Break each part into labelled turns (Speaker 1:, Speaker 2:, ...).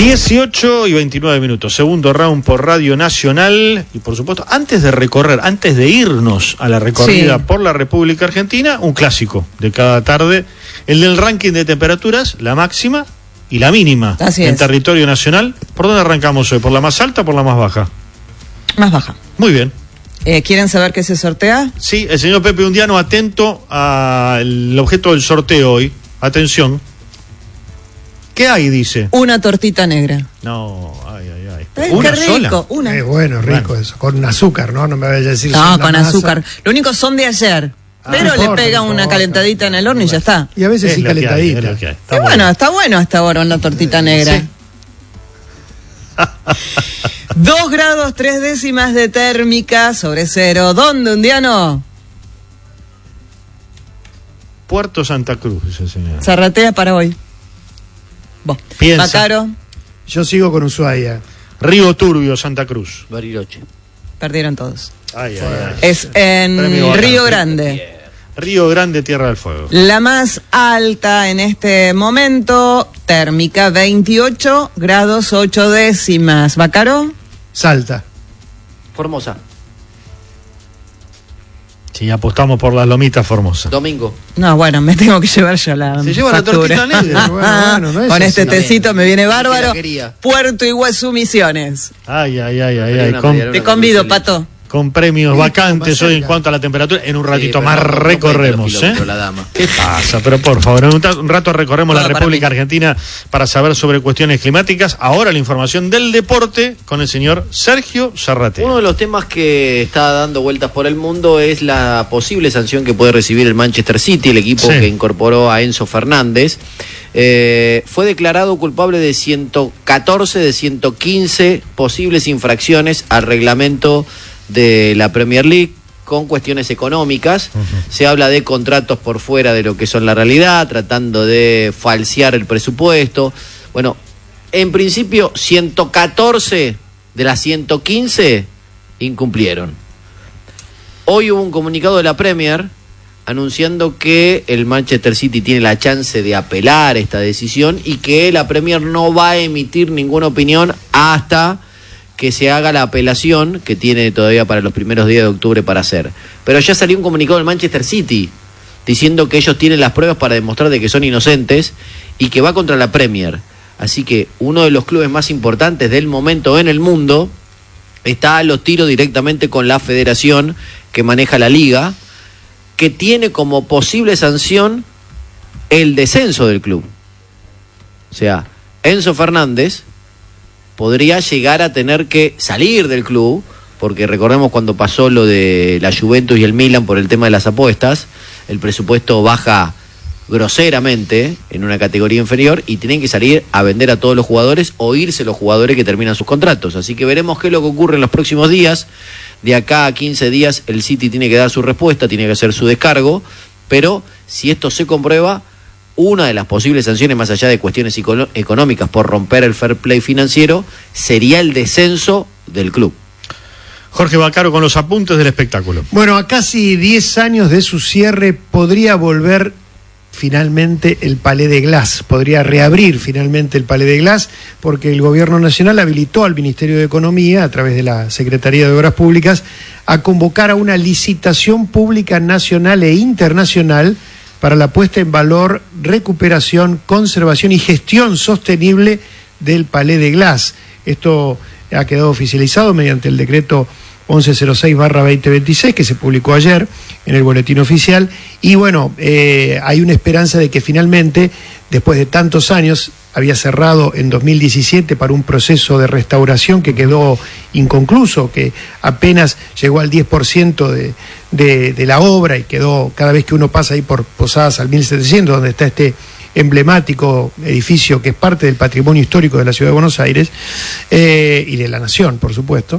Speaker 1: 18:29, segundo round por Radio Nacional. Y por supuesto, antes de irnos a la recorrida por la República Argentina, un clásico de cada tarde, el del ranking de temperaturas, la máxima y la mínima en territorio nacional. ¿Por dónde arrancamos hoy? ¿Por la más alta o por la más baja?
Speaker 2: Más baja.
Speaker 1: Muy bien.
Speaker 2: ¿Quieren saber qué se sortea?
Speaker 1: Sí, el señor Pepe Undiano atento al objeto del sorteo hoy. Atención. ¿Qué hay, dice?
Speaker 2: Una tortita negra.
Speaker 1: No, ay.
Speaker 2: Qué rico, una.
Speaker 3: Es bueno, rico eso. Con azúcar, ¿no? No me vayas a decir.
Speaker 2: No, con azúcar. Lo único son de ayer. Pero le pega una calentadita en el horno y ya está.
Speaker 3: Y a veces sí calentadita.
Speaker 2: Está bueno hasta ahora una tortita negra. Sí. 2 grados 3 décimas de térmica sobre cero. ¿Dónde, Undiano?
Speaker 1: Puerto Santa Cruz, ese señor.
Speaker 2: Zarratea para hoy. Vos.
Speaker 1: Piensa.
Speaker 2: Bacaro.
Speaker 3: Yo sigo con Ushuaia.
Speaker 1: Río Turbio, Santa Cruz.
Speaker 4: Bariloche.
Speaker 2: Perdieron todos.
Speaker 1: Ay.
Speaker 2: Es en Río Grande.
Speaker 1: Río Grande, Tierra del Fuego.
Speaker 2: La más alta en este momento, térmica 28 grados 8 décimas. ¿Bacaro?
Speaker 3: Salta.
Speaker 4: Formosa.
Speaker 1: Sí, apostamos por las lomitas Formosas.
Speaker 4: Domingo.
Speaker 2: No, bueno, me tengo que llevar yo la
Speaker 1: Se lleva
Speaker 2: factura.
Speaker 1: La tortita negra.
Speaker 3: Bueno, no es
Speaker 2: con
Speaker 3: eso.
Speaker 2: este tecito me viene bárbaro.
Speaker 4: Quería.
Speaker 2: Puerto Iguazú, Misiones.
Speaker 1: Ay.
Speaker 2: Te convido, Pato.
Speaker 1: Con premios vacantes hoy en cuanto a la temperatura. En un ratito más recorremos. ¿Qué pasa? Pero por favor, en un rato recorremos la República Argentina para saber sobre cuestiones climáticas. Ahora la información del deporte con el señor Sergio Zarratea.
Speaker 4: Uno de los temas que está dando vueltas por el mundo es la posible sanción que puede recibir el Manchester City, el equipo que incorporó a Enzo Fernández. Fue declarado culpable de 114 de 115 posibles infracciones al reglamento de la Premier League con cuestiones económicas. Se habla de contratos por fuera de lo que son la realidad, tratando de falsear el presupuesto. Bueno, en principio 114 de las 115 incumplieron. Hoy hubo un comunicado de la Premier anunciando que el Manchester City tiene la chance de apelar esta decisión y que la Premier no va a emitir ninguna opinión hasta que se haga la apelación que tiene todavía para los primeros días de octubre para hacer. Pero ya salió un comunicado del Manchester City diciendo que ellos tienen las pruebas para demostrar de que son inocentes y que va contra la Premier. Así que uno de los clubes más importantes del momento en el mundo está a los tiros directamente con la federación que maneja la liga, que tiene como posible sanción el descenso del club. O sea, Enzo Fernández podría llegar a tener que salir del club, porque recordemos cuando pasó lo de la Juventus y el Milan por el tema de las apuestas, el presupuesto baja groseramente en una categoría inferior y tienen que salir a vender a todos los jugadores o irse los jugadores que terminan sus contratos. Así que veremos qué es lo que ocurre en los próximos días. De acá a 15 días el City tiene que dar su respuesta, tiene que hacer su descargo, pero si esto se comprueba, una de las posibles sanciones, más allá de cuestiones económicas por romper el fair play financiero, sería el descenso del club.
Speaker 1: Jorge Bacaro con los apuntes del espectáculo.
Speaker 3: Bueno, a casi 10 años de su cierre podría volver finalmente el Palais de Glace, podría reabrir finalmente el Palais de Glace, porque el Gobierno Nacional habilitó al Ministerio de Economía, a través de la Secretaría de Obras Públicas, a convocar a una licitación pública nacional e internacional para la puesta en valor, recuperación, conservación y gestión sostenible del Palais de Glace. Esto ha quedado oficializado mediante el decreto 1106/2026 que se publicó ayer en el boletín oficial y bueno, hay una esperanza de que finalmente, después de tantos años, había cerrado en 2017 para un proceso de restauración que quedó inconcluso, que apenas llegó al 10% de la obra y quedó, cada vez que uno pasa ahí por Posadas al 1700, donde está este emblemático edificio que es parte del patrimonio histórico de la Ciudad de Buenos Aires y de la Nación, por supuesto,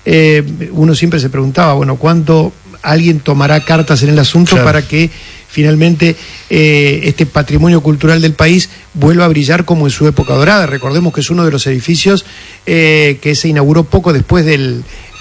Speaker 3: uno siempre se preguntaba, bueno, ¿cuándo alguien tomará cartas en el asunto para que finalmente este patrimonio cultural del país vuelva a brillar como en su época dorada? Recordemos que es uno de los edificios que se inauguró poco después del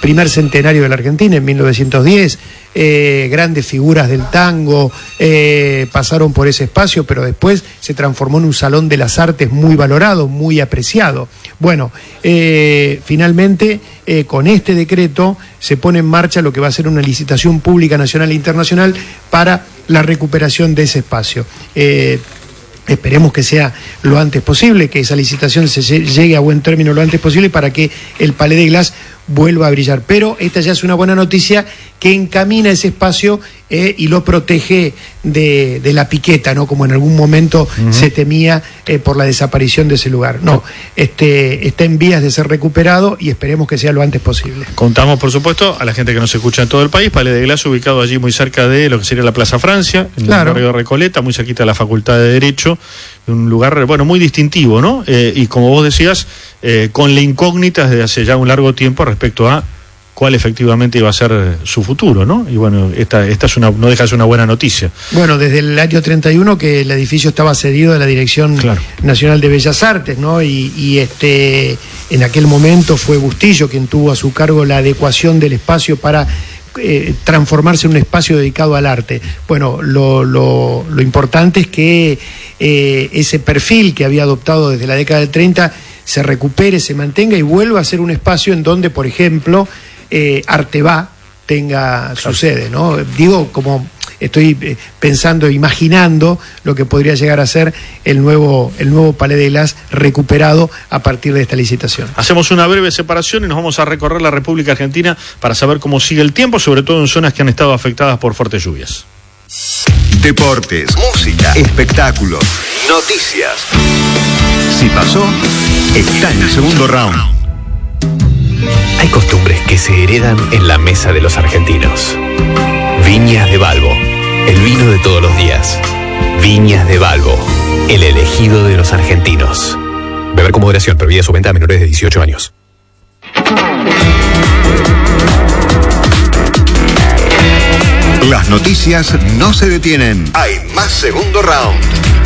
Speaker 3: primer centenario de la Argentina, en 1910, grandes figuras del tango pasaron por ese espacio, pero después se transformó en un salón de las artes muy valorado, muy apreciado. Bueno, finalmente con este decreto se pone en marcha lo que va a ser una licitación pública nacional e internacional para la recuperación de ese espacio. Esperemos que sea lo antes posible, que esa licitación se llegue a buen término lo antes posible para que el Palais de Glace vuelva a brillar. Pero esta ya es una buena noticia que encamina ese espacio y lo protege de la piqueta, ¿no? Como en algún momento se temía por la desaparición de ese lugar. No, está en vías de ser recuperado y esperemos que sea lo antes posible.
Speaker 1: Contamos, por supuesto, a la gente que nos escucha en todo el país, Palais de Glace ubicado allí muy cerca de lo que sería la Plaza Francia, en el barrio de Recoleta, muy cerquita de la Facultad de Derecho, un lugar, bueno, muy distintivo, ¿no? Y como vos decías, con la incógnita desde hace ya un largo tiempo respecto a cuál efectivamente iba a ser su futuro, ¿no? Y bueno, esta es no deja de ser una buena noticia.
Speaker 3: Bueno, desde el año 31 que el edificio estaba cedido a la Dirección Nacional de Bellas Artes, ¿no? Y en aquel momento fue Bustillo quien tuvo a su cargo la adecuación del espacio para transformarse en un espacio dedicado al arte. Bueno, lo importante es que ese perfil que había adoptado desde la década del 30 se recupere, se mantenga y vuelva a ser un espacio en donde, por ejemplo, Arteba tenga su sede, ¿no? Digo, como estoy pensando, imaginando lo que podría llegar a ser el nuevo Palais de Glace recuperado a partir de esta licitación.
Speaker 1: Hacemos una breve separación y nos vamos a recorrer la República Argentina para saber cómo sigue el tiempo, sobre todo en zonas que han estado afectadas por fuertes lluvias.
Speaker 5: Deportes, música, espectáculos, noticias. Si pasó, está en el segundo round.
Speaker 6: Hay costumbres que se heredan en la mesa de los argentinos. Viñas de Balbo, el vino de todos los días. Viñas de Balbo, el elegido de los argentinos. Beber con moderación, prohibida su venta a menores de 18 años.
Speaker 5: Las noticias no se detienen. Hay más segundo round.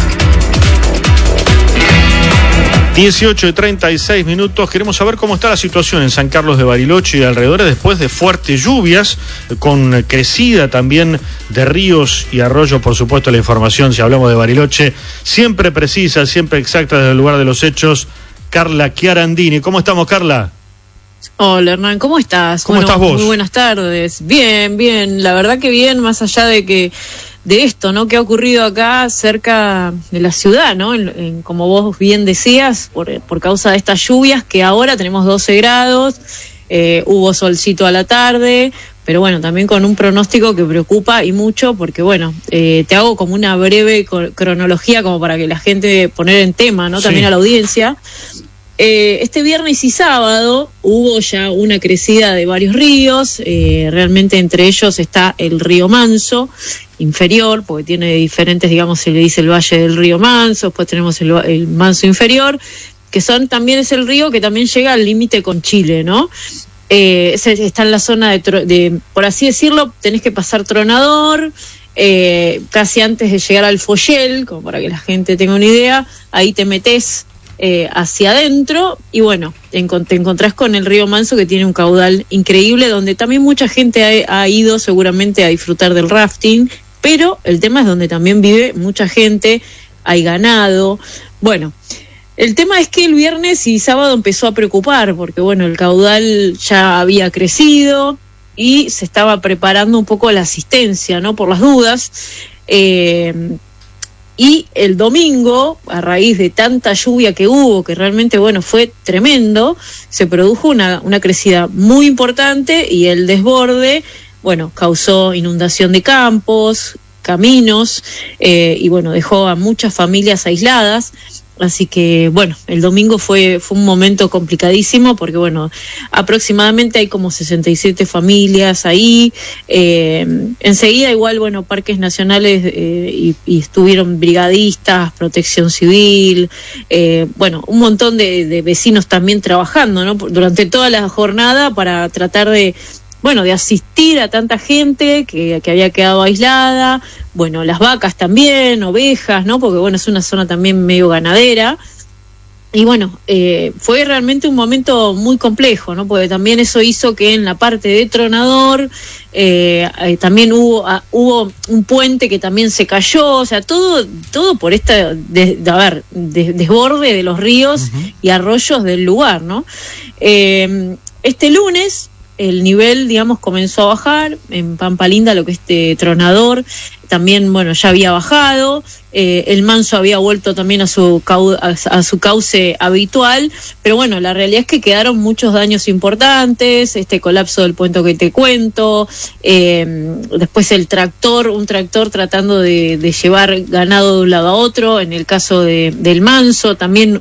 Speaker 1: 18:36. Queremos saber cómo está la situación en San Carlos de Bariloche y alrededores después de fuertes lluvias, con crecida también de ríos y arroyos. Por supuesto, la información, si hablamos de Bariloche, siempre precisa, siempre exacta desde el lugar de los hechos. Carla Chiarandini. ¿Cómo estamos, Carla?
Speaker 7: Hola, Hernán, ¿cómo estás?
Speaker 1: ¿Cómo estás vos?
Speaker 7: Muy buenas tardes. Bien, la verdad que bien, más allá de esto, ¿no? Que ha ocurrido acá cerca de la ciudad, ¿no? Como vos bien decías, por causa de estas lluvias, que ahora tenemos 12 grados, hubo solcito a la tarde, pero bueno, también con un pronóstico que preocupa y mucho, porque bueno, te hago como una breve cronología como para que la gente poner en tema, ¿no? También a la audiencia. Este viernes y sábado hubo ya una crecida de varios ríos, realmente entre ellos está el río Manso, inferior, porque tiene diferentes, digamos, se le dice el Valle del Río Manso, después tenemos el Manso inferior, que también es el río que también llega al límite con Chile, ¿no? Está en la zona de, por así decirlo, tenés que pasar Tronador, casi antes de llegar al Foyel, como para que la gente tenga una idea, ahí te metés hacia adentro y bueno, te encontrás con el río Manso, que tiene un caudal increíble, donde también mucha gente ha ido seguramente a disfrutar del rafting, pero el tema es donde también vive mucha gente, hay ganado. Bueno, el tema es que el viernes y sábado empezó a preocupar, porque bueno, el caudal ya había crecido y se estaba preparando un poco la asistencia, ¿no? Por las dudas. Y el domingo, a raíz de tanta lluvia que hubo, que realmente, bueno, fue tremendo, se produjo una crecida muy importante y el desborde, bueno, causó inundación de campos, caminos, y bueno, dejó a muchas familias aisladas. Así que, bueno, el domingo fue un momento complicadísimo porque, bueno, aproximadamente hay como 67 familias ahí. Enseguida igual, bueno, parques nacionales y estuvieron brigadistas, protección civil, bueno, un montón de vecinos también trabajando, ¿no? Durante toda la jornada para tratar de asistir a tanta gente que había quedado aislada, bueno, las vacas también, ovejas, ¿no? Porque bueno, es una zona también medio ganadera. Y bueno, fue realmente un momento muy complejo, ¿no? Porque también eso hizo que en la parte de Tronador también hubo un puente que también se cayó, o sea, todo por esta desborde de los ríos y arroyos del lugar, ¿no? Este lunes el nivel, digamos, comenzó a bajar en Pampa Linda, lo que es Tronador, también, bueno, ya había bajado, el Manso había vuelto también a su cauce habitual, pero bueno, la realidad es que quedaron muchos daños importantes, este colapso del puente que te cuento, después un tractor tratando de llevar ganado de un lado a otro, en el caso del Manso, también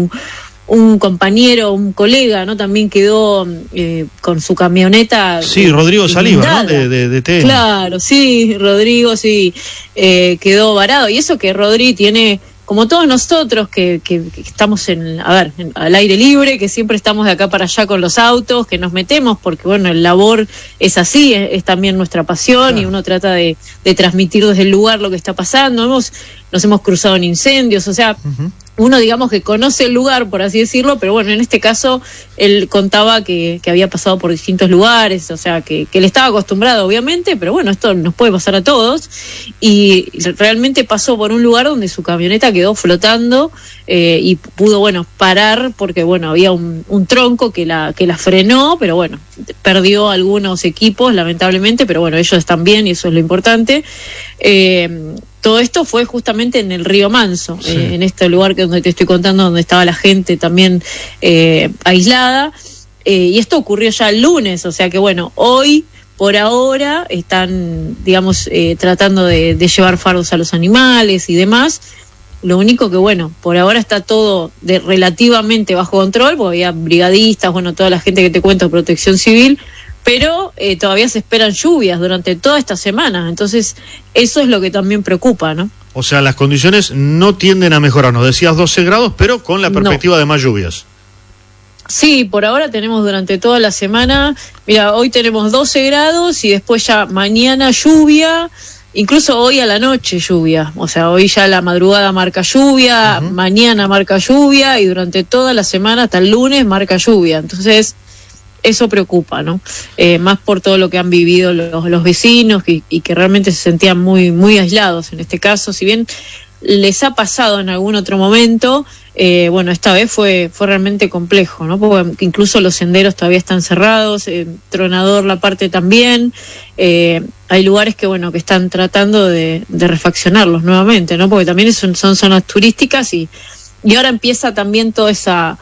Speaker 7: un compañero, un colega, ¿no? También quedó con su camioneta.
Speaker 1: Sí, Rodrigo Saliva, ¿no? De TN.
Speaker 7: Claro, sí, Rodrigo, sí, quedó varado. Y eso que Rodri tiene, como todos nosotros que estamos al aire libre, que siempre estamos de acá para allá con los autos, que nos metemos, porque bueno, el labor es así, es también nuestra pasión, claro. Y uno trata de transmitir desde el lugar lo que está pasando. Nos hemos cruzado en incendios, o sea, uno digamos que conoce el lugar, por así decirlo, pero bueno, en este caso él contaba que había pasado por distintos lugares, o sea, que él estaba acostumbrado obviamente, pero bueno, esto nos puede pasar a todos, y realmente pasó por un lugar donde su camioneta quedó flotando y pudo, bueno, parar, porque bueno, había un tronco que la frenó, pero bueno, perdió algunos equipos lamentablemente, pero bueno, ellos están bien y eso es lo importante. Todo esto fue justamente en el río Manso, sí. En este lugar donde te estoy contando, donde estaba la gente también aislada, y esto ocurrió ya el lunes, o sea que bueno, hoy por ahora están, digamos, tratando de llevar fardos a los animales y demás. Lo único que bueno, por ahora está todo relativamente bajo control, porque había brigadistas, bueno, toda la gente que te cuento, Protección Civil, pero todavía se esperan lluvias durante toda esta semana, entonces eso es lo que también preocupa, ¿no?
Speaker 1: O sea, las condiciones no tienden a mejorar, nos decías 12 grados, pero con la perspectiva de más lluvias.
Speaker 7: Sí, por ahora tenemos durante toda la semana, mira, hoy tenemos 12 grados y después ya mañana lluvia, incluso hoy a la noche lluvia, o sea, hoy ya la madrugada marca lluvia, mañana marca lluvia y durante toda la semana hasta el lunes marca lluvia, entonces eso preocupa, ¿no? Más por todo lo que han vivido los vecinos y que realmente se sentían muy, muy aislados en este caso, si bien les ha pasado en algún otro momento, bueno, esta vez fue realmente complejo, ¿no? Porque incluso los senderos todavía están cerrados, Tronador la parte también, hay lugares que bueno, que están tratando de refaccionarlos nuevamente, ¿no? Porque también son zonas turísticas y ahora empieza también esa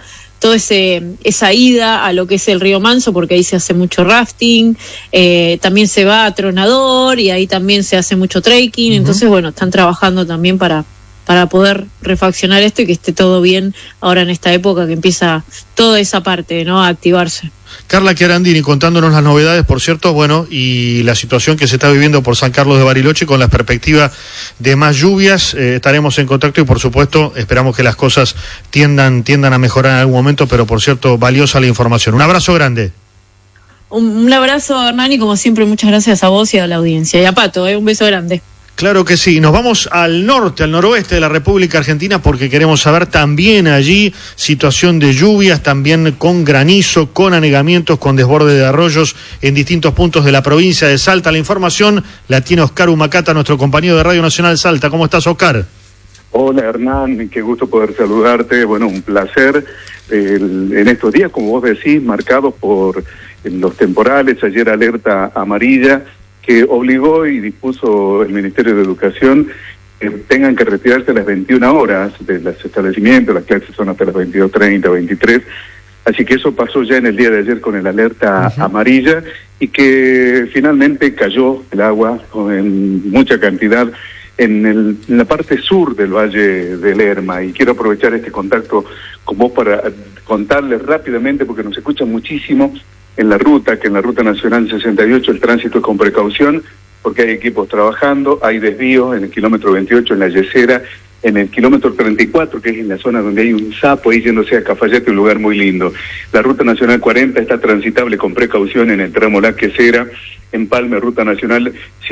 Speaker 7: ida a lo que es el río Manso, porque ahí se hace mucho rafting, también se va a Tronador y ahí también se hace mucho trekking, entonces bueno, están trabajando también para poder refaccionar esto y que esté todo bien ahora en esta época que empieza toda esa parte, ¿no?, a activarse.
Speaker 1: Carla Chiarandini contándonos las novedades, por cierto, bueno, y la situación que se está viviendo por San Carlos de Bariloche con la perspectiva de más lluvias. Estaremos en contacto y por supuesto esperamos que las cosas tiendan a mejorar en algún momento, pero por cierto, valiosa la información. Un abrazo grande.
Speaker 7: Un abrazo, Hernán, y como siempre muchas gracias a vos y a la audiencia. Y a Pato, un beso grande.
Speaker 1: Claro que sí, nos vamos al norte, al noroeste de la República Argentina porque queremos saber también allí situación de lluvias, también con granizo, con anegamientos, con desborde de arroyos en distintos puntos de la provincia de Salta. La información la tiene Oscar Humacata, nuestro compañero de Radio Nacional Salta. ¿Cómo estás, Oscar?
Speaker 8: Hola, Hernán, qué gusto poder saludarte. Bueno, un placer. En estos días, como vos decís, marcados por los temporales, ayer alerta amarilla, que obligó y dispuso el Ministerio de Educación que tengan que retirarse a las 21 horas de los establecimientos, las clases son hasta las 22:30, 23, así que eso pasó ya en el día de ayer con el alerta amarilla y que finalmente cayó el agua en mucha cantidad en la parte sur del Valle del Lerma, y quiero aprovechar este contacto con vos para contarles rápidamente, porque nos escuchan muchísimo en la ruta, que en la Ruta Nacional 68 el tránsito es con precaución, porque hay equipos trabajando, hay desvíos en el kilómetro 28 en la Yesera en el kilómetro 34, que es en la zona donde hay un sapo, ahí yéndose a Cafayate, un lugar muy lindo. La Ruta Nacional 40 está transitable con precaución en el tramo La Quesera. Empalme, Ruta Nacional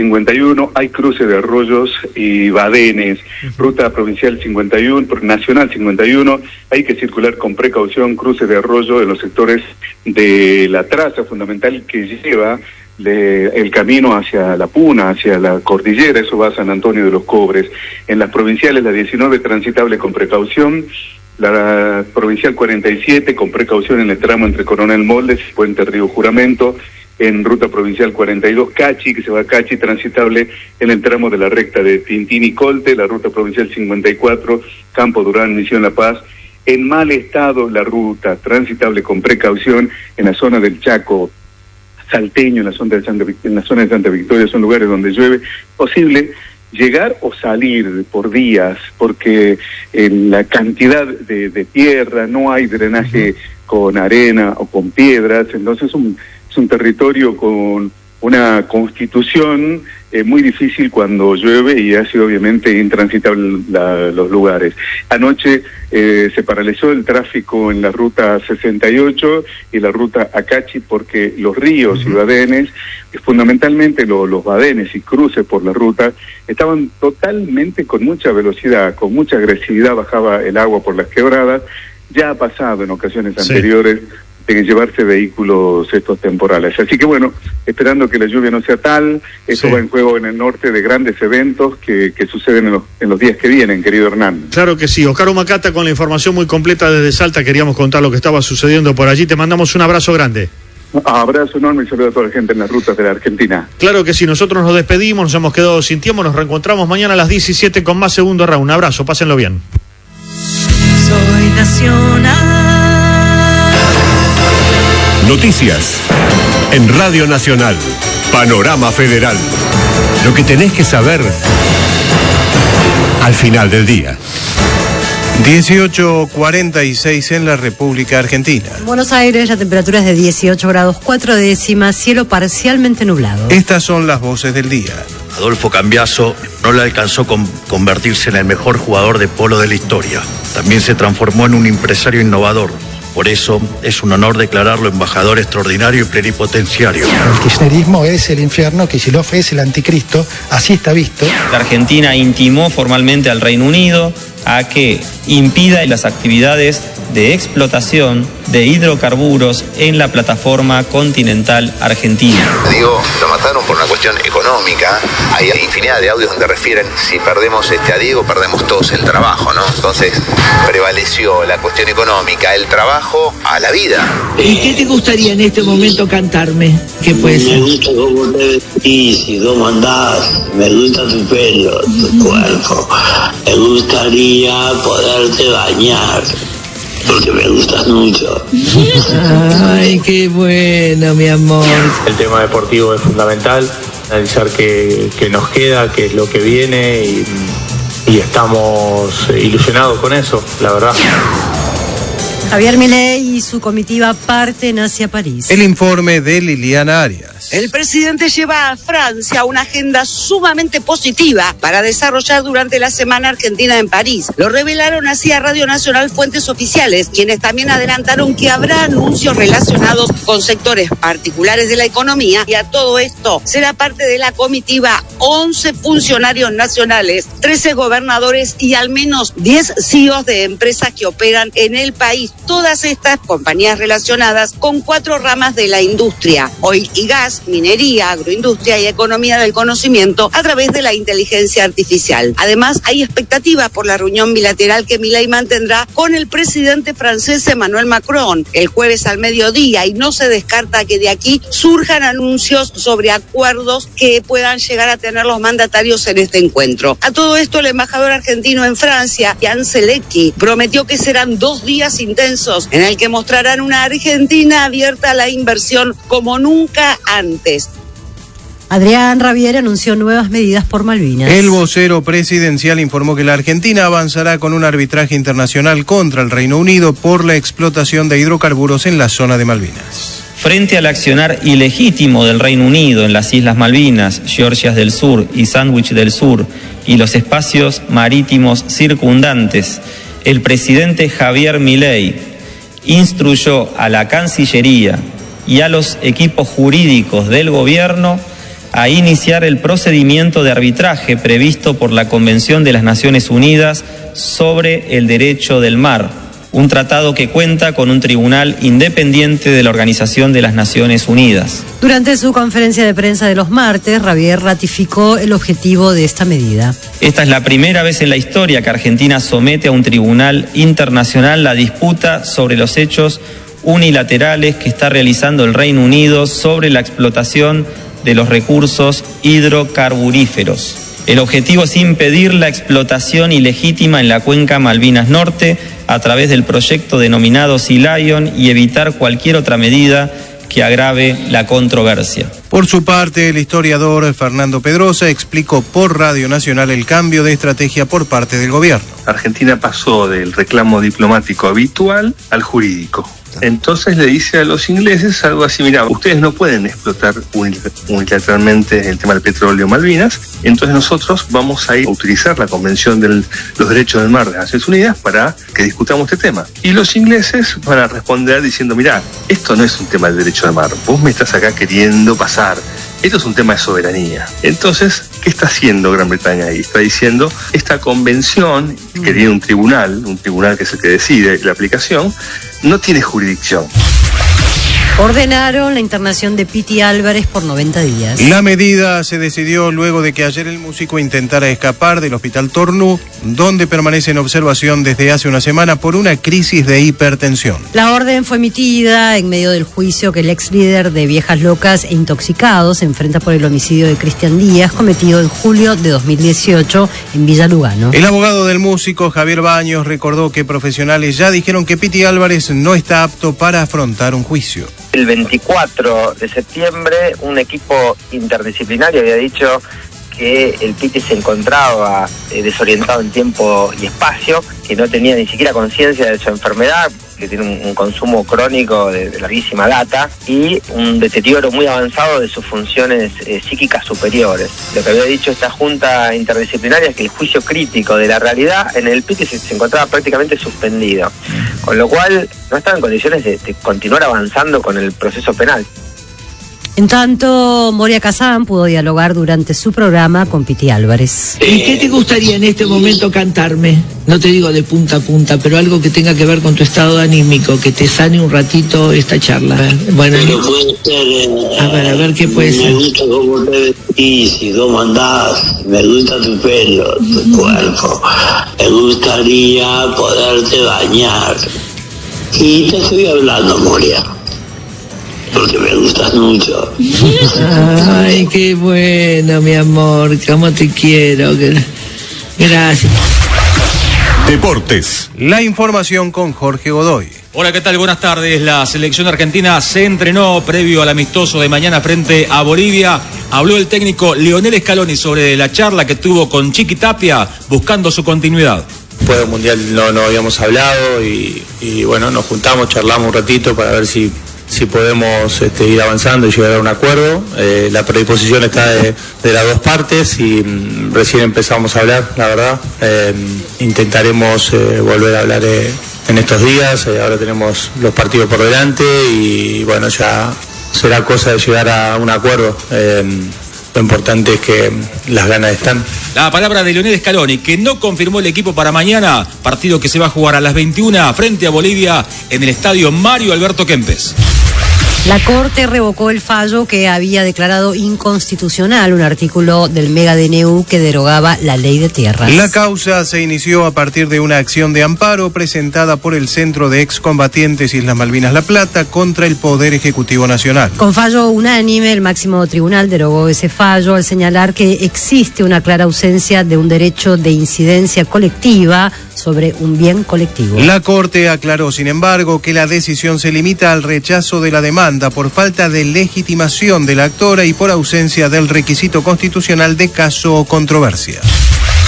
Speaker 8: 51, hay cruce de arroyos y badenes. Ruta Provincial 51, Nacional 51, hay que circular con precaución, cruce de arroyo en los sectores de la traza fundamental que lleva el camino hacia La Puna, hacia la cordillera, eso va a San Antonio de los Cobres. En las provinciales, la 19 transitable con precaución, la provincial 47 con precaución en el tramo entre Coronel Moldes y Puente Río Juramento. En ruta provincial 42, Cachi, que se va a Cachi, transitable en el tramo de la recta de Tintín y Colte. La ruta provincial 54, Campo Durán, Misión La Paz. En mal estado la ruta, transitable con precaución en la zona del Chaco salteño, en la zona de Santa Victoria, son lugares donde llueve. Posible llegar o salir por días, porque la cantidad de tierra, no hay drenaje con arena o con piedras, entonces es un territorio con una constitución muy difícil cuando llueve y hace obviamente intransitable los lugares. Anoche se paralizó el tráfico en la ruta 68 y la ruta Acachi porque los ríos y badenes, fundamentalmente los badenes y cruces por la ruta, estaban totalmente con mucha velocidad, con mucha agresividad, bajaba el agua por las quebradas. Ya ha pasado en ocasiones anteriores de llevarse vehículos estos temporales. Así que bueno, esperando que la lluvia no sea tal, eso va en juego en el norte de grandes eventos que suceden en los días que vienen, querido Hernán.
Speaker 1: Claro que sí. Oscar Humacata con la información muy completa desde Salta, queríamos contar lo que estaba sucediendo por allí. Te mandamos un abrazo grande.
Speaker 8: Abrazo enorme y saludo a toda la gente en las rutas de la Argentina.
Speaker 1: Claro que sí, nosotros nos despedimos, nos hemos quedado sin tiempo, nos reencontramos mañana a las 17 con más Segundo Round. Un abrazo, pásenlo bien.
Speaker 9: Soy nacional.
Speaker 5: Noticias en Radio Nacional. Panorama Federal. Lo que tenés que saber al final del día.
Speaker 10: 18:46 en la República Argentina.
Speaker 11: En Buenos Aires la temperatura es de 18 grados 4 décimas, cielo parcialmente nublado.
Speaker 10: Estas son las voces del día.
Speaker 12: Adolfo Cambiaso no le alcanzó convertirse en el mejor jugador de polo de la historia. También se transformó en un empresario innovador. Por eso es un honor declararlo embajador extraordinario y plenipotenciario.
Speaker 13: El kirchnerismo es el infierno, Kicillof es el anticristo, así está visto.
Speaker 14: La Argentina intimó formalmente al Reino Unido a que impida las actividades de explotación de hidrocarburos en la plataforma continental argentina.
Speaker 15: Digo, lo mataron por una cuestión económica. Hay infinidad de audios donde refieren si perdemos a Diego, perdemos todos el trabajo, ¿no? Entonces prevaleció la cuestión económica, el trabajo a la vida.
Speaker 16: ¿Y qué te gustaría en este momento cantarme? ¿Qué puede ser?
Speaker 17: Me gusta cómo te vestís y cómo andás. Me gusta tu pelo, tu cuerpo. Me gustaría poderte bañar. Porque me gustas mucho.
Speaker 16: Ay, qué bueno, mi amor.
Speaker 18: El tema deportivo es fundamental, analizar qué nos queda, qué es lo que viene y estamos ilusionados con eso, la verdad.
Speaker 11: Javier Milei y su comitiva parten hacia París.
Speaker 10: El informe de Liliana Arias.
Speaker 19: El presidente lleva a Francia una agenda sumamente positiva para desarrollar durante la Semana Argentina en París. Lo revelaron así a Radio Nacional fuentes oficiales, quienes también adelantaron que habrá anuncios relacionados con sectores particulares de la economía, y a todo esto será parte de la comitiva 11 funcionarios nacionales, 13 gobernadores y al menos 10 CEOs de empresas que operan en el país. Todas estas compañías relacionadas con 4 ramas de la industria: oil y gas, minería, agroindustria y economía del conocimiento a través de la inteligencia artificial. Además, hay expectativa por la reunión bilateral que Milei mantendrá con el presidente francés Emmanuel Macron el jueves al mediodía, y no se descarta que de aquí surjan anuncios sobre acuerdos que puedan llegar a tener los mandatarios en este encuentro. A todo esto, el embajador argentino en Francia, Jan Zelecki, prometió que serán 2 días intensos en el que mostrarán una Argentina abierta a la inversión como nunca antes.
Speaker 11: Adrián Rabier anunció nuevas medidas por Malvinas.
Speaker 10: El vocero presidencial informó que la Argentina avanzará con un arbitraje internacional contra el Reino Unido por la explotación de hidrocarburos en la zona de Malvinas.
Speaker 14: Frente al accionar ilegítimo del Reino Unido en las Islas Malvinas, Georgias del Sur y Sandwich del Sur y los espacios marítimos circundantes, el presidente Javier Milei instruyó a la Cancillería y a los equipos jurídicos del gobierno a iniciar el procedimiento de arbitraje previsto por la Convención de las Naciones Unidas sobre el Derecho del Mar, un tratado que cuenta con un tribunal independiente de la Organización de las Naciones Unidas.
Speaker 11: Durante su conferencia de prensa de los martes, Javier ratificó el objetivo de esta medida.
Speaker 14: Esta es la primera vez en la historia que Argentina somete a un tribunal internacional la disputa sobre los hechos unilaterales que está realizando el Reino Unido sobre la explotación de los recursos hidrocarburíferos. El objetivo es impedir la explotación ilegítima en la cuenca Malvinas Norte a través del proyecto denominado Sea Lion y evitar cualquier otra medida que agrave la controversia.
Speaker 10: Por su parte, el historiador Fernando Pedrosa explicó por Radio Nacional el cambio de estrategia por parte del gobierno.
Speaker 20: Argentina pasó del reclamo diplomático habitual al jurídico. Entonces le dice a los ingleses algo así: mira, ustedes no pueden explotar unilateralmente el tema del petróleo Malvinas, entonces nosotros vamos a ir a utilizar la Convención de los Derechos del Mar de las Naciones Unidas para que discutamos este tema. Y los ingleses van a responder diciendo: mira, esto no es un tema del derecho del mar, vos me estás acá queriendo pasar, esto es un tema de soberanía. Entonces, ¿qué está haciendo Gran Bretaña ahí? Está diciendo, esta convención, que tiene un tribunal que es el que decide la aplicación, no tiene jurisdicción.
Speaker 11: Ordenaron la internación de Piti Álvarez por 90 días.
Speaker 10: La medida se decidió luego de que ayer el músico intentara escapar del Hospital Tornú, donde permanece en observación desde hace una semana por una crisis de hipertensión.
Speaker 11: La orden fue emitida en medio del juicio que el ex líder de Viejas Locas e Intoxicados se enfrenta por el homicidio de Cristian Díaz, cometido en julio de 2018 en Villa Lugano.
Speaker 10: El abogado del músico, Javier Baños, recordó que profesionales ya dijeron que Piti Álvarez no está apto para afrontar un juicio.
Speaker 21: El 24 de septiembre, un equipo interdisciplinario había dicho que el Piti se encontraba desorientado en tiempo y espacio, que no tenía ni siquiera conciencia de su enfermedad, que tiene un consumo crónico de larguísima data y un deterioro muy avanzado de sus funciones psíquicas superiores. Lo que había dicho esta junta interdisciplinaria es que el juicio crítico de la realidad en el Piti se encontraba prácticamente suspendido, con lo cual no estaba en condiciones de continuar avanzando con el proceso penal.
Speaker 11: En tanto, Moria Kazán pudo dialogar durante su programa con Piti Álvarez.
Speaker 16: ¿Y qué te gustaría en este momento cantarme? No te digo de punta a punta, pero algo que tenga que ver con tu estado anímico, que te sane un ratito esta charla. Bueno,
Speaker 17: pero puede ser,
Speaker 16: a ver qué puede ser.
Speaker 17: Me gusta cómo te vestís y cómo andás, me gusta tu pelo, tu cuerpo. Me gustaría poderte bañar. Y te estoy hablando, Moria, porque me gustas mucho.
Speaker 16: Ay, qué bueno, mi amor, cómo te quiero. Gracias.
Speaker 5: Deportes.
Speaker 10: La información con Jorge Godoy.
Speaker 22: Hola, ¿qué tal? Buenas tardes. La selección argentina se entrenó previo al amistoso de mañana frente a Bolivia. Habló el técnico Lionel Scaloni sobre la charla que tuvo con Chiqui Tapia buscando su continuidad.
Speaker 23: Después del Mundial no habíamos hablado y bueno, nos juntamos, charlamos un ratito para ver si podemos ir avanzando y llegar a un acuerdo. La predisposición está de las dos partes y recién empezamos a hablar, la verdad. Intentaremos volver a hablar en estos días. Ahora tenemos los partidos por delante y bueno, ya será cosa de llegar a un acuerdo. Lo importante es que las ganas están.
Speaker 22: La palabra de Lionel Scaloni, que no confirmó el equipo para mañana, partido que se va a jugar a las 21 frente a Bolivia en el estadio Mario Alberto Kempes.
Speaker 11: La Corte revocó el fallo que había declarado inconstitucional un artículo del Mega DNU que derogaba la ley de tierras.
Speaker 10: La causa se inició a partir de una acción de amparo presentada por el Centro de Excombatientes Islas Malvinas La Plata contra el Poder Ejecutivo Nacional.
Speaker 11: Con fallo unánime, el máximo tribunal derogó ese fallo al señalar que existe una clara ausencia de un derecho de incidencia colectiva sobre un bien colectivo.
Speaker 10: La Corte aclaró, sin embargo, que la decisión se limita al rechazo de la demanda por falta de legitimación de la actora y por ausencia del requisito constitucional de caso o controversia.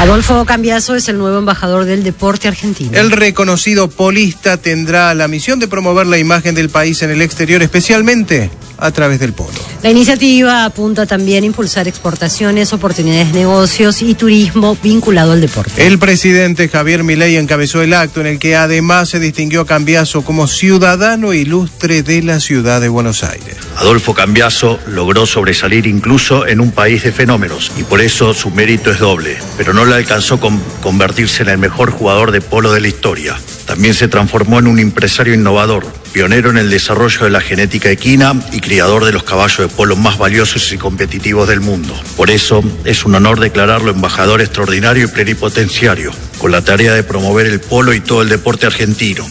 Speaker 11: Adolfo Cambiaso es el nuevo embajador del deporte argentino.
Speaker 10: El reconocido polista tendrá la misión de promover la imagen del país en el exterior, especialmente a través del polo.
Speaker 11: La iniciativa apunta también a impulsar exportaciones, oportunidades de negocios y turismo vinculado al deporte.
Speaker 10: El presidente Javier Milei encabezó el acto en el que además se distinguió a Cambiaso como ciudadano ilustre de la ciudad de Buenos Aires.
Speaker 12: Adolfo Cambiaso logró sobresalir incluso en un país de fenómenos y por eso su mérito es doble, pero no le alcanzó con convertirse en el mejor jugador de polo de la historia. También se transformó en un empresario innovador, pionero en el desarrollo de la genética equina y criador de los caballos de polo más valiosos y competitivos del mundo. Por eso es un honor declararlo embajador extraordinario y plenipotenciario, con la tarea de promover el polo y todo el deporte argentino.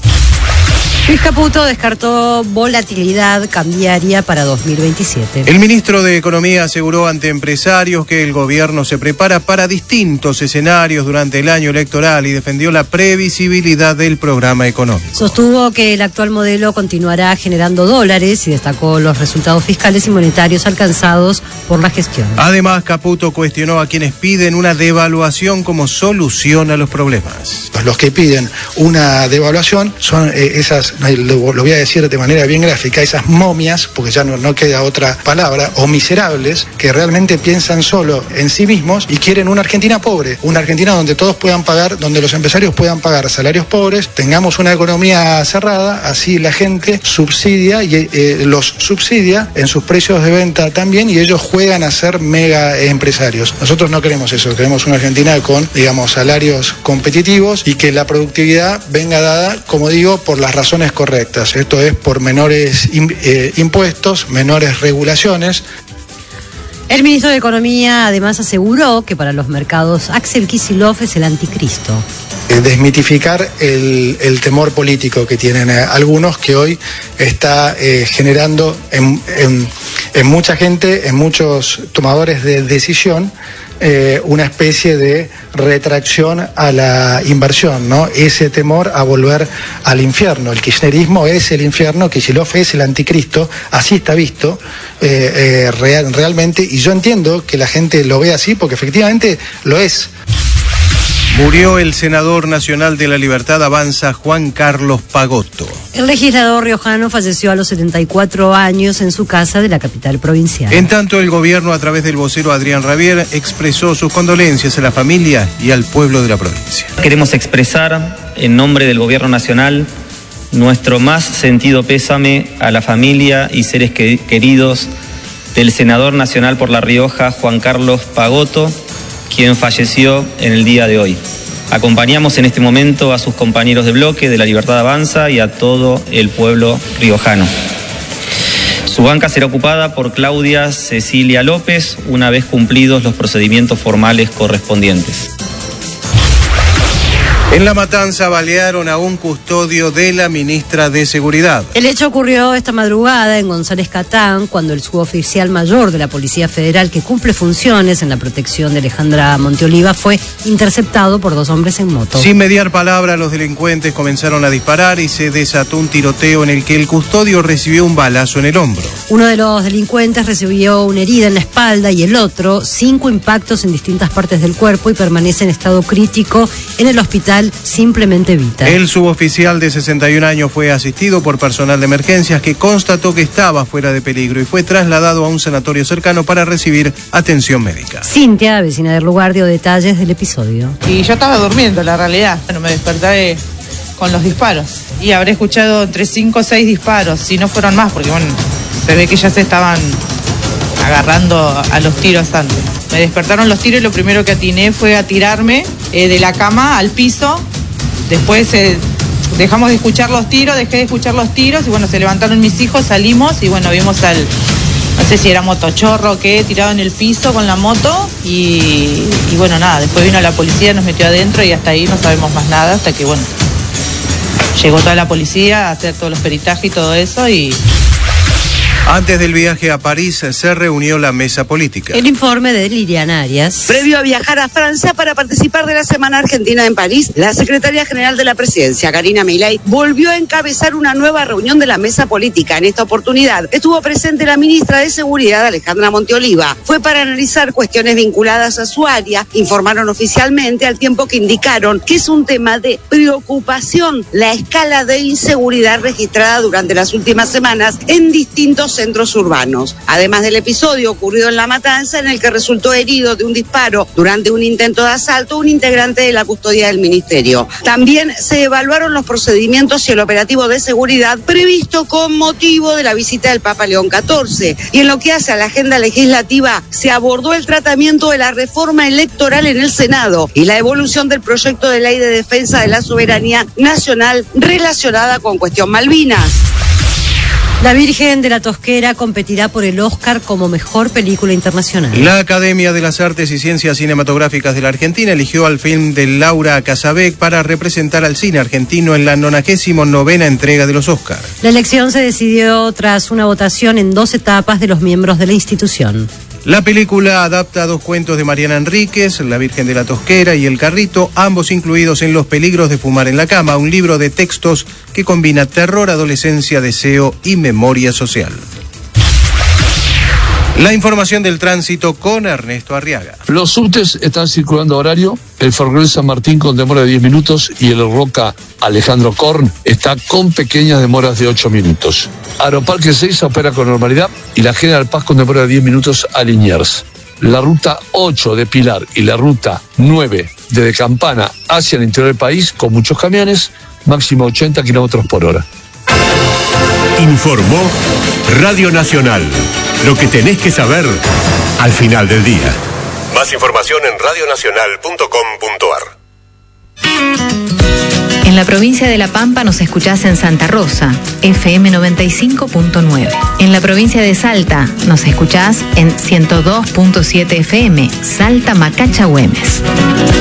Speaker 11: Luis Caputo descartó volatilidad cambiaria para 2027.
Speaker 10: El ministro de Economía aseguró ante empresarios que el gobierno se prepara para distintos escenarios durante el año electoral y defendió la previsibilidad del programa económico.
Speaker 11: Sostuvo que el actual modelo continuará generando dólares y destacó los resultados fiscales y monetarios alcanzados por la gestión.
Speaker 10: Además, Caputo cuestionó a quienes piden una devaluación como solución a los problemas.
Speaker 13: Los que piden una devaluación son esas, lo voy a decir de manera bien gráfica, esas momias, porque ya no queda otra palabra, o miserables, que realmente piensan solo en sí mismos y quieren una Argentina pobre, una Argentina donde todos puedan pagar, donde los empresarios puedan pagar salarios pobres, tengamos una economía cerrada, así la gente subsidia y los subsidia en sus precios de venta también y ellos juegan a ser mega empresarios. Nosotros no queremos eso, queremos una Argentina con, digamos, salarios competitivos y que la productividad venga dada, como digo, por las razones correctas. Esto es por menores impuestos, menores regulaciones.
Speaker 11: El ministro de Economía además aseguró que para los mercados Axel Kicillof es el anticristo.
Speaker 13: Desmitificar el temor político que tienen algunos, que hoy está generando en mucha gente, en muchos tomadores de decisión, una especie de retracción a la inversión, ¿no? Ese temor a volver al infierno. El kirchnerismo es el infierno, Kicillof es el anticristo, así está visto realmente, y yo entiendo que la gente lo ve así porque efectivamente lo es.
Speaker 10: Murió el senador nacional de la Libertad Avanza, Juan Carlos Pagotto.
Speaker 11: El legislador riojano falleció a los 74 años en su casa de la capital provincial.
Speaker 10: En tanto, el gobierno, a través del vocero Adrián Rabier, expresó sus condolencias a la familia y al pueblo de la provincia.
Speaker 14: Queremos expresar, en nombre del gobierno nacional, nuestro más sentido pésame a la familia y seres queridos del senador nacional por La Rioja, Juan Carlos Pagotto, quien falleció en el día de hoy. Acompañamos en este momento a sus compañeros de bloque de La Libertad Avanza y a todo el pueblo riojano. Su banca será ocupada por Claudia Cecilia López una vez cumplidos los procedimientos formales correspondientes.
Speaker 10: En La Matanza balearon a un custodio de la ministra de Seguridad.
Speaker 11: El hecho ocurrió esta madrugada en González Catán, cuando el suboficial mayor de la Policía Federal, que cumple funciones en la protección de Alejandra Monteoliva, fue interceptado por dos hombres en moto.
Speaker 10: Sin mediar palabra, los delincuentes comenzaron a disparar y se desató un tiroteo en el que el custodio recibió un balazo en el hombro.
Speaker 11: Uno de los delincuentes recibió una herida en la espalda y el otro 5 impactos en distintas partes del cuerpo y permanece en estado crítico en el hospital Simplemente Vita.
Speaker 10: El suboficial de 61 años fue asistido por personal de emergencias que constató que estaba fuera de peligro y fue trasladado a un sanatorio cercano para recibir atención médica.
Speaker 11: Cintia, vecina del lugar, dio detalles del episodio.
Speaker 2: Y yo estaba durmiendo, la realidad. Bueno, me desperté con los disparos y habré escuchado entre 5 o 6 disparos, si no fueron más, porque bueno, se ve que ya se estaban agarrando a los tiros antes. Me despertaron los tiros y lo primero que atiné fue a tirarme de la cama al piso. Después dejamos de escuchar los tiros, dejé de escuchar los tiros y bueno, se levantaron mis hijos, salimos y bueno, vimos al, no sé si era motochorro o qué, tirado en el piso con la moto y bueno, nada, después vino la policía, nos metió adentro y hasta ahí no sabemos más nada, hasta que bueno, llegó toda la policía a hacer todos los peritajes y todo eso y...
Speaker 10: Antes del viaje a París se reunió la mesa política.
Speaker 11: El informe de Liliana Arias.
Speaker 19: Previo a viajar a Francia para participar de la Semana Argentina en París, la secretaria general de la Presidencia, Karina Milei, volvió a encabezar una nueva reunión de la mesa política. En esta oportunidad estuvo presente la ministra de Seguridad, Alejandra Monteoliva. Fue para analizar cuestiones vinculadas a su área, informaron oficialmente, al tiempo que indicaron que es un tema de preocupación la escala de inseguridad registrada durante las últimas semanas en distintos centros urbanos. Además del episodio ocurrido en La Matanza, en el que resultó herido de un disparo durante un intento de asalto un integrante de la custodia del ministerio. También se evaluaron los procedimientos y el operativo de seguridad previsto con motivo de la visita del Papa León XIV. Y en lo que hace a la agenda legislativa, se abordó el tratamiento de la reforma electoral en el Senado y la evolución del proyecto de ley de defensa de la soberanía nacional relacionada con cuestión Malvinas.
Speaker 11: La Virgen de la Tosquera competirá por el Oscar como mejor película internacional.
Speaker 10: La Academia de las Artes y Ciencias Cinematográficas de la Argentina eligió al film de Laura Casabeck para representar al cine argentino en la 99ª entrega de los Oscar.
Speaker 11: La elección se decidió tras una votación en 2 etapas de los miembros de la institución.
Speaker 10: La película adapta 2 cuentos de Mariana Enríquez, La Virgen de la Tosquera y El Carrito, ambos incluidos en Los peligros de fumar en la cama, un libro de textos que combina terror, adolescencia, deseo y memoria social. La información del tránsito con Ernesto Arriaga.
Speaker 3: Los subtes están circulando a horario. El Ferrocarril San Martín con demora de 10 minutos y el Roca Alejandro Korn está con pequeñas demoras de 8 minutos. Aeroparque 6 opera con normalidad y la General Paz con demora de 10 minutos a Liniers. La ruta 8 de Pilar y la ruta 9 de Campana hacia el interior del país con muchos camiones, máximo 80 kilómetros por hora.
Speaker 5: Informó Radio Nacional. Lo que tenés que saber al final del día. Más información en radionacional.com.ar.
Speaker 4: En la provincia de La Pampa nos escuchás en Santa Rosa, FM 95.9. En la provincia de Salta nos escuchás en 102.7 FM, Salta Macacha Güemes.